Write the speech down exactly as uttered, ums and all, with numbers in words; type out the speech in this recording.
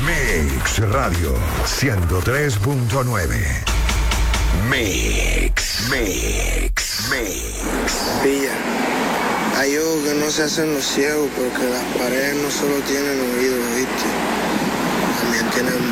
Mix Radio ciento tres punto nueve. Mix, Mix, Mix. Pilla, hay ojos que no se hacen los ciegos porque las paredes no solo tienen oídos, ¿viste? También tienen